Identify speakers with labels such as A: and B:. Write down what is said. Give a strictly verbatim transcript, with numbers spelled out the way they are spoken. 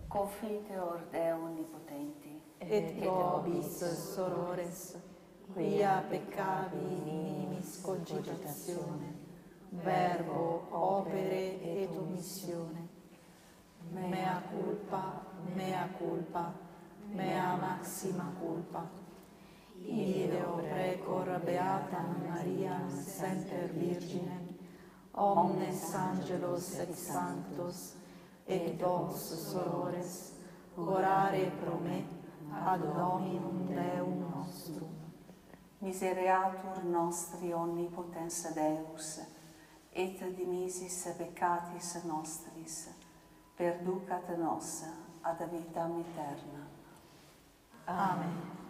A: Confiteor Deo Onnipotenti,
B: et vobis sorores, quia peccavi minimis cogitatione, verbo, opere et omissione. Mea culpa, mea culpa, mea maxima culpa. Ideo precor beatam Mariam semper Virginem, omnes angelos et sanctos, et vos sorores, orare pro me ad Dominum Deum nostrum.
A: Misereatur nostri omnipotens Deus, et dimisis peccatis nostris, perducat nos ad vitam aeterna.
B: Amen.